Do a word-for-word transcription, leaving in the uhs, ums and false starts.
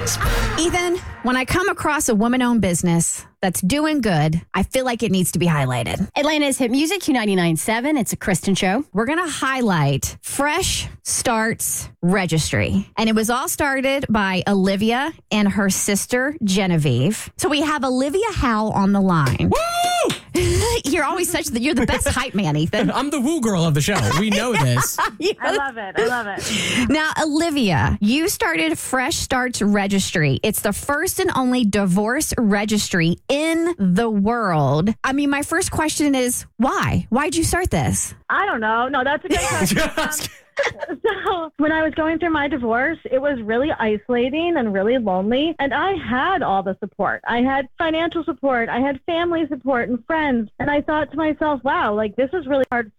Ethan, when I come across a woman-owned business that's doing good, I feel like it needs to be highlighted. Atlanta's hit music, Q ninety-nine point seven. It's a Kristen show. We're going to highlight Fresh Starts Registry. And it was all started by Olivia and her sister, Genevieve. So we have Olivia Howe on the line. Woo! You're always such the, you're the best hype man, Ethan. I'm the woo girl of the show. We know this. I love it. I love it. Now, Olivia, you started Fresh Starts Registry. It's the first and only divorce registry in the world. I mean, my first question is why? Why'd you start this? I don't know. No, that's a good question. Um, so when I was going through my divorce, it was really isolating and really lonely. And I had all the support. I had financial support. I had family support and friends. And I thought to myself, wow, like this is really hard